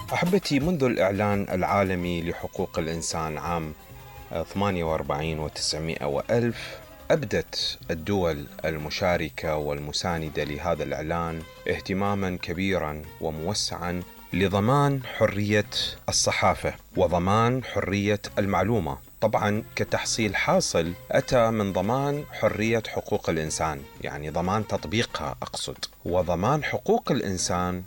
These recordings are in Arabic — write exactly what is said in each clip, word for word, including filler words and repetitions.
أحبتي، منذ الإعلان العالمي لحقوق الإنسان عام ثمانية وأربعين وتسعمائة وألف، أبدت الدول المشاركة والمساندة لهذا الإعلان اهتماماً كبيراً وموسعاً لضمان حرية الصحافة وضمان حرية المعلومة. طبعاً كتحصيل حاصل أتى من ضمان حرية حقوق الإنسان، يعني ضمان تطبيقها أقصد، وضمان حقوق الإنسان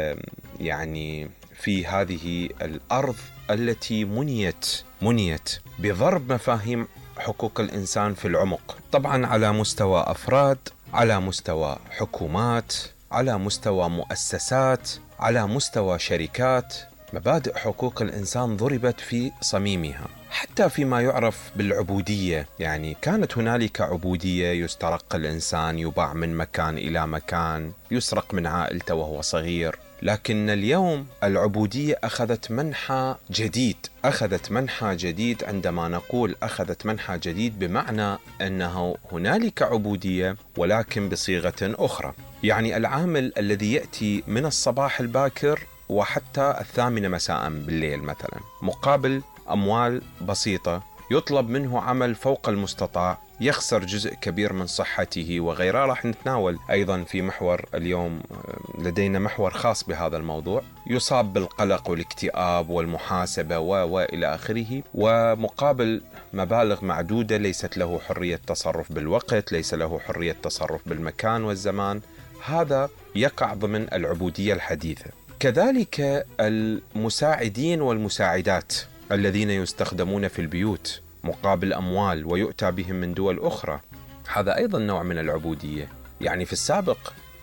يعني في هذه الأرض التي منيت منيت بضرب مفاهيم حقوق الإنسان في العمق، طبعا على مستوى أفراد، على مستوى حكومات، على مستوى مؤسسات، على مستوى شركات. مبادئ حقوق الإنسان ضربت في صميمها، حتى فيما يعرف بالعبودية. يعني كانت هنالك عبودية، يسترق الإنسان، يباع من مكان إلى مكان، يسرق من عائلته وهو صغير. لكن اليوم العبودية أخذت منحى جديد أخذت منحى جديد عندما نقول أخذت منحى جديد بمعنى أنه هنالك عبودية ولكن بصيغة أخرى. يعني العامل الذي يأتي من الصباح الباكر وحتى الثامنة مساء بالليل مثلا مقابل أموال بسيطة، يطلب منه عمل فوق المستطاع، يخسر جزء كبير من صحته وغيرها. راح نتناول أيضا في محور اليوم، لدينا محور خاص بهذا الموضوع. يصاب بالقلق والاكتئاب والمحاسبة وإلى آخره، ومقابل مبالغ معدودة ليست له حرية تصرف بالوقت، ليس له حرية تصرف بالمكان والزمان. هذا يقع ضمن العبودية الحديثة. كذلك المساعدين والمساعدات الذين يستخدمون في البيوت مقابل أموال ويؤتى بهم من دول أخرى، هذا أيضا نوع من العبودية. يعني في السابق،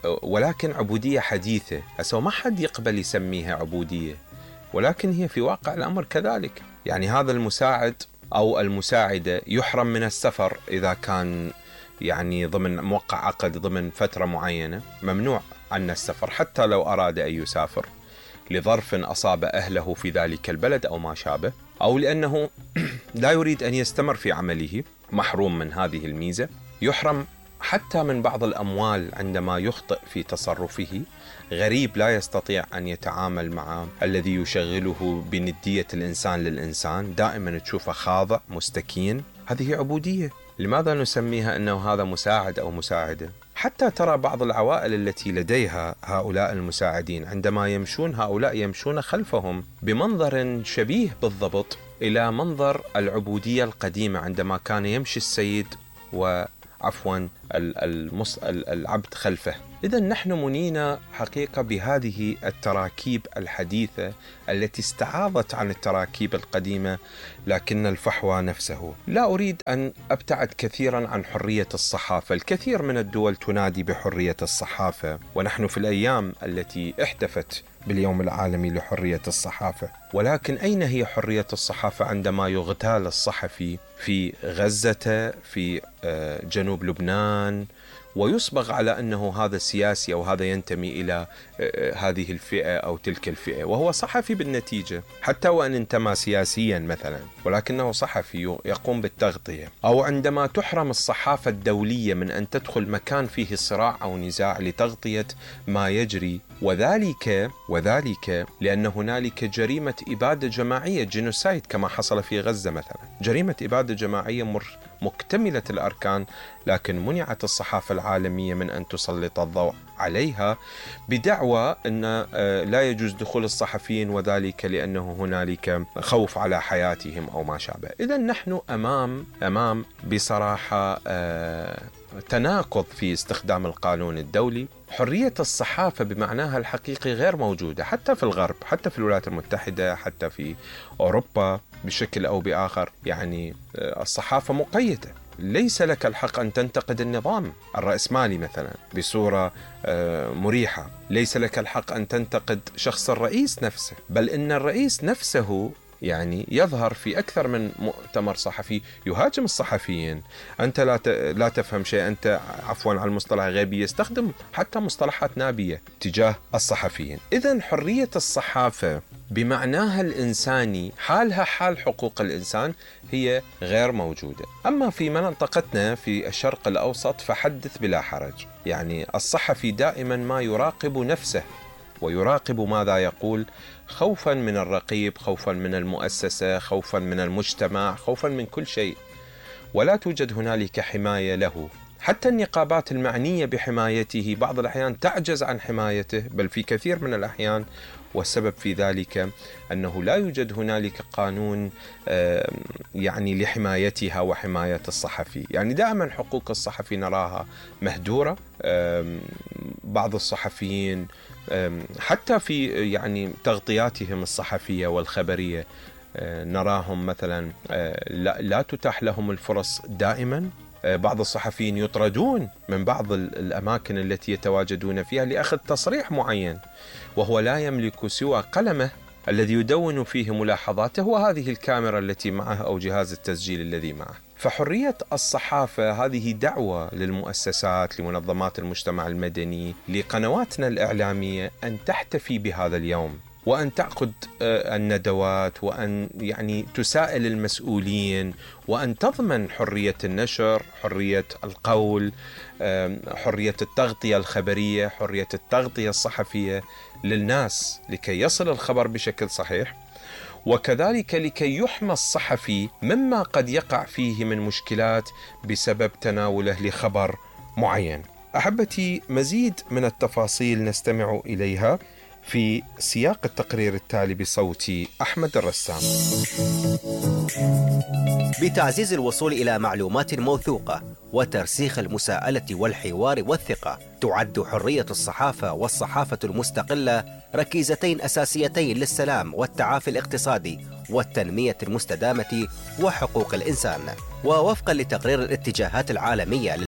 ولكن عبودية حديثة. هسه ما حد يقبل يسميها عبودية، ولكن هي في واقع الأمر كذلك. يعني هذا المساعد أو المساعدة يحرم من السفر إذا كان يعني ضمن موقع عقد ضمن فترة معينة، ممنوع عن السفر حتى لو أراد أن يسافر لظرف أصاب أهله في ذلك البلد أو ما شابه، أو لأنه لا يريد أن يستمر في عمله، محروم من هذه الميزة. يحرم حتى من بعض الأموال عندما يخطئ في تصرفه. غريب لا يستطيع أن يتعامل مع الذي يشغله بندية الإنسان للإنسان، دائما تشوفه خاضع مستكين. هذه عبودية. لماذا نسميها أنه هذا مساعد أو مساعدة؟ حتى ترى بعض العوائل التي لديها هؤلاء المساعدين عندما يمشون، هؤلاء يمشون خلفهم بمنظر شبيه بالضبط إلى منظر العبودية القديمة، عندما كان يمشي السيد وعفوا العبد خلفه. إذن نحن منينا حقيقة بهذه التراكيب الحديثة التي استعاضت عن التراكيب القديمة، لكن الفحوى نفسه. لا أريد أن أبتعد كثيرا عن حرية الصحافة. الكثير من الدول تنادي بحرية الصحافة، ونحن في الأيام التي احتفت باليوم العالمي لحرية الصحافة. ولكن أين هي حرية الصحافة عندما يغتال الصحفي في غزة، في جنوب لبنان، ويصبغ على أنه هذا سياسي أو هذا ينتمي إلى هذه الفئة أو تلك الفئة، وهو صحفي بالنتيجة، حتى وأن انتمى سياسيا مثلا، ولكنه صحفي يقوم بالتغطية. أو عندما تحرم الصحافة الدولية من أن تدخل مكان فيه صراع أو نزاع لتغطية ما يجري، وذلك وذلك لأن هنالك جريمة إبادة جماعية، جينوسايد، كما حصل في غزة مثلا، جريمة إبادة جماعية مر مكتملة الأركان، لكن منعت الصحافة العالمية من أن تسلط الضوء عليها بدعوى أن لا يجوز دخول الصحفيين، وذلك لأنه هنالك خوف على حياتهم أو ما شابه. إذن نحن أمام أمام بصراحة تناقض في استخدام القانون الدولي. حرية الصحافة بمعناها الحقيقي غير موجودة حتى في الغرب، حتى في الولايات المتحدة، حتى في أوروبا بشكل أو بآخر. يعني الصحافة مقيدة. ليس لك الحق أن تنتقد النظام الرأسمالي مثلا بصورة مريحة. ليس لك الحق أن تنتقد شخص الرئيس نفسه، بل إن الرئيس نفسه يعني يظهر في أكثر من مؤتمر صحفي يهاجم الصحفيين. أنت لا لا تفهم شيء، أنت عفوا على المصطلح غبي، يستخدم حتى مصطلحات نابية تجاه الصحفيين. إذن حرية الصحافة بمعناها الإنساني، حالها حال حقوق الإنسان، هي غير موجودة. أما في منطقتنا في الشرق الأوسط فحدث بلا حرج. يعني الصحفي دائما ما يراقب نفسه ويراقب ماذا يقول، خوفا من الرقيب، خوفا من المؤسسة، خوفا من المجتمع، خوفا من كل شيء. ولا توجد هنالك حماية له. حتى النقابات المعنية بحمايته بعض الأحيان تعجز عن حمايته، بل في كثير من الأحيان، والسبب في ذلك أنه لا يوجد هنالك قانون يعني لحمايتها وحماية الصحفي. يعني دائما حقوق الصحفي نراها مهدورة. بعض الصحفيين حتى في يعني تغطياتهم الصحفية والخبرية نراهم مثلا لا تتاح لهم الفرص دائما. بعض الصحفيين يطردون من بعض الأماكن التي يتواجدون فيها لأخذ تصريح معين، وهو لا يملك سوى قلمه الذي يدون فيه ملاحظاته وهذه الكاميرا التي معه أو جهاز التسجيل الذي معه. فحرية الصحافة هذه دعوة للمؤسسات، لمنظمات المجتمع المدني، لقنواتنا الإعلامية أن تحتفي بهذا اليوم، وأن تعقد الندوات، وأن يعني تسائل المسؤولين، وأن تضمن حرية النشر، حرية القول، حرية التغطية الخبرية، حرية التغطية الصحفية للناس لكي يصل الخبر بشكل صحيح، وكذلك لكي يحمى الصحفي مما قد يقع فيه من مشكلات بسبب تناوله لخبر معين. أحبتي، مزيد من التفاصيل نستمع إليها في سياق التقرير التالي بصوت أحمد الرسام. بتعزيز الوصول إلى معلومات موثوقة وترسيخ المساءلة والحوار والثقة، تعد حرية الصحافة والصحافة المستقلة ركيزتين أساسيتين للسلام والتعافي الاقتصادي والتنمية المستدامة وحقوق الإنسان. ووفقا لتقرير الاتجاهات العالمية